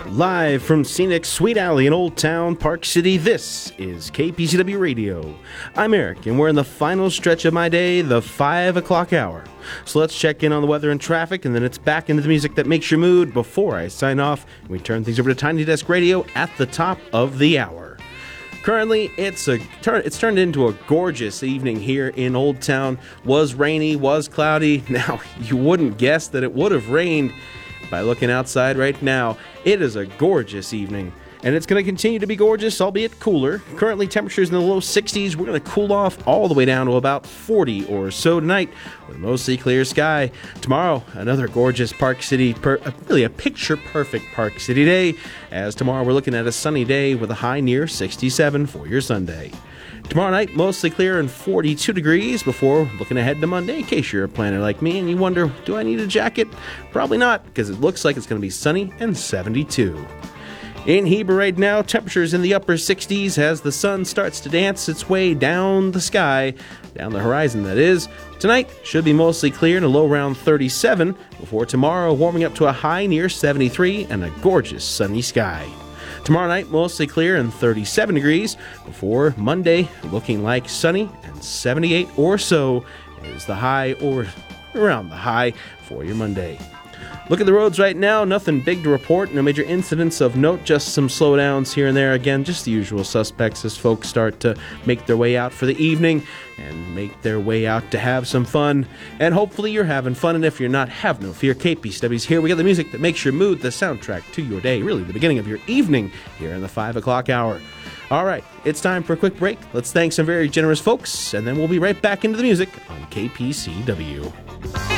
Live from scenic Sweet Alley in Old Town Park City, this is KPCW Radio. I'm Eric, and we're in the final stretch of my day, the 5 o'clock hour. So let's check in on the weather and traffic, and then it's back into the music that makes your mood before I sign off, and we turn things over to Tiny Desk Radio at the top of the hour. Currently, it's turned into a gorgeous evening here in Old Town. Was rainy, was cloudy. Now, you wouldn't guess that it would have rained by looking outside right now. It is a gorgeous evening, and it's going to continue to be gorgeous, albeit cooler. Currently, temperatures in the low 60s. We're going to cool off all the way down to about 40 or so tonight with mostly clear sky. Tomorrow, another gorgeous Park City, really a picture-perfect Park City day, as tomorrow we're looking at a sunny day with a high near 67 for your Sunday. Tomorrow night, mostly clear and 42 degrees before looking ahead to Monday, in case you're a planner like me and you wonder, do I need a jacket? Probably not, because it looks like it's going to be sunny and 72. In Heber right now, temperatures in the upper 60s as the sun starts to dance its way down the sky, down the horizon that is. Tonight should be mostly clear and a low around 37, before tomorrow warming up to a high near 73 and a gorgeous sunny sky. Tomorrow night, mostly clear and 37 degrees, before Monday looking like sunny and 78 or so is the high, or around the high for your Monday. Look at the roads right now, nothing big to report, no major incidents of note, just some slowdowns here and there. Again, just the usual suspects as folks start to make their way out for the evening and make their way out to have some fun. And hopefully you're having fun, and if you're not, have no fear. KPCW's here. We got the music that makes your mood, the soundtrack to your day, really the beginning of your evening here in the 5 o'clock hour. All right, it's time for a quick break. Let's thank some very generous folks, and then we'll be right back into the music on KPCW.